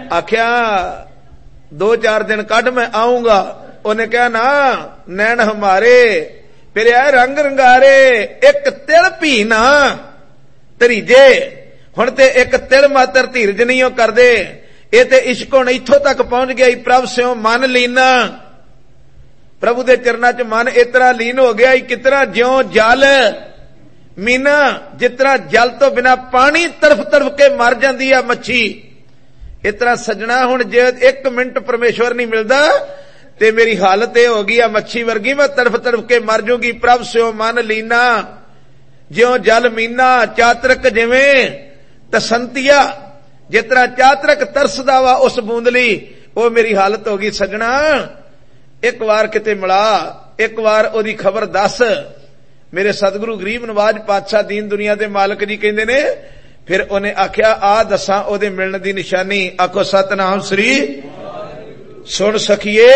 आख्या 2-4 दिन कढ़ मैं आऊंगा। उन्हें कहा ना नैन हमारे फिर आए रंग रंगारे, एक तिल भी ना तरीजे। हुण ते एक तिल मात्र धीरज नहीं हो करदे। ये ते इश्क हुण इत्थों तक पहुंच गया, प्रभ स्यों मन लीना। प्रभु दे चरना च मन इतना लीन हो गया, कितना ज्यों जल मीना, जितना जल तो बिना पानी तड़फ तड़फ के मर जाती है मच्छी, इतना सजना हुण जे 1 मिनट परमेश्वर नहीं मिलता ते मेरी हालत यह होगी आ मच्छी वर्गी, मैं तड़फ तड़फ के मर जूंगी। प्रभ स्यों मन लीना ज्यों जल मीना, चातरक जिवें तसंतिया, जितना चातरक तरसदा वा उस बूंदली, वो मेरी हालत होगी सजना। एक बार किते मिला, एक बार ओदी खबर दस। मेरे सतगुरु गरीब नवाज पातशाह दीन दुनिया दे मालक जी कहंदे ने, फिर उन्हें आख्या आ दसां ओदे मिलण दी निशानी। आखो सतनाम श्री। सुन सखिए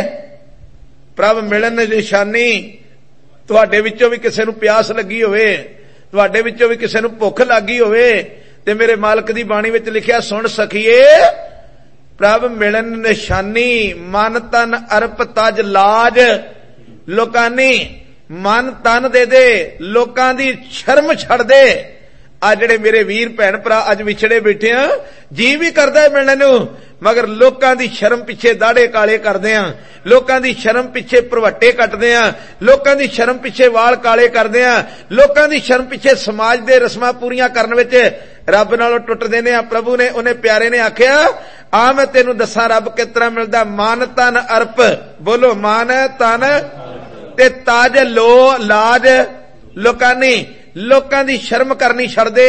प्रभ मिलन दी निशानी, तुहाडे विचों भी किसे नूं प्यास लगी होवे, तुहाडे विचों भी किसे नूं भुख लगी होवे, ते मेरे मालक दी बाणी विच लिखिया सुन सखिए प्रभ मिलन निशानी, मन तन अर्प तज लाज लोकानी। मन तन दे दे, लोकां दी शर्म छड़ दे। आ जिहड़े मेरे वीर भैन भरा अज विछड़े बैठे आ, जी भी करदा है मिलण नूं, मगर लोकां दी शर्म पिछे दाड़े काले करदे आ, लोकां दी शर्म पिछे भरवट्टे कटदे आ, लोकां दी शर्म पिछे वाल काले करदे आ, लोकां दी शर्म पिछे समाज दे रस्मां पूरीआं करन विच रब नालों टुटदे ने। प्रभु ने उन्हें प्यारे ने आख्या आ मैं तेनूं दसां रब किस तरह मिलदा। मन तन अर्प, बोलो मन तन ते ताज लो लाज लोकानी, लोकां दी शर्म करनी छड़ दे।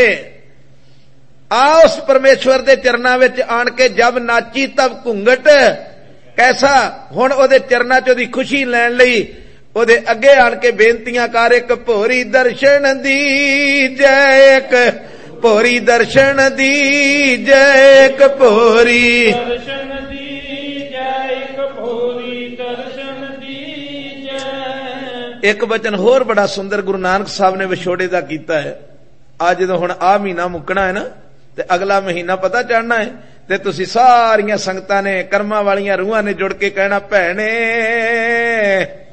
आ उस परमेश्वर दे चरनां विच आण के जब नाची तब घुंघट कैसा। हुण ओदे चरनां च ओदी खुशी लैण लई ओदे अगे आण के बेनतियां कर, एक भोरी दर्शन दी जय, एक भोरी दर्शन दी जय, एक भोरी दर्शन दी जय, एक भोरी दर्शन दी जय। एक वचन होर बड़ा सुंदर गुरु नानक साहब ने विछोड़े दा कीता है। आज जदों हुण आ महीना मुकना है ना, ते अगला महीना पता चढ़ना है, ते तुसी सारियां संगतां ने कर्मां वालियां रूहां ने जुड़ के कहना भैणे